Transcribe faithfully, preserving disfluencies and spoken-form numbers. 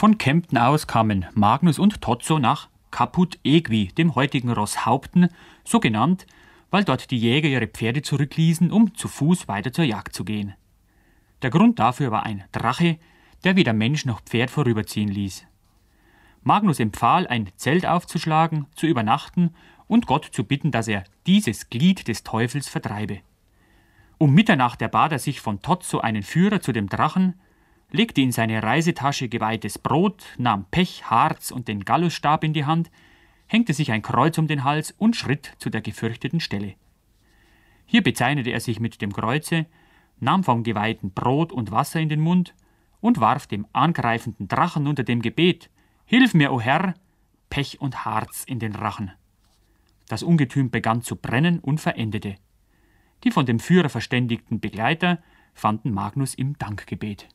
Von Kempten aus kamen Magnus und Tozzo nach Caput Egvi, dem heutigen Rosshaupten, so genannt, weil dort die Jäger ihre Pferde zurückließen, um zu Fuß weiter zur Jagd zu gehen. Der Grund dafür war ein Drache, der weder Mensch noch Pferd vorüberziehen ließ. Magnus empfahl, ein Zelt aufzuschlagen, zu übernachten und Gott zu bitten, dass er dieses Glied des Teufels vertreibe. Um Mitternacht erbat er sich von Tozzo einen Führer zu dem Drachen, legte in seine Reisetasche geweihtes Brot, nahm Pech, Harz und den Gallusstab in die Hand, hängte sich ein Kreuz um den Hals und schritt zu der gefürchteten Stelle. Hier bezeichnete er sich mit dem Kreuze, nahm vom geweihten Brot und Wasser in den Mund und warf dem angreifenden Drachen unter dem Gebet: »Hilf mir, o Herr!« Pech und Harz in den Rachen. Das Ungetüm begann zu brennen und verendete. Die von dem Führer verständigten Begleiter fanden Magnus im Dankgebet.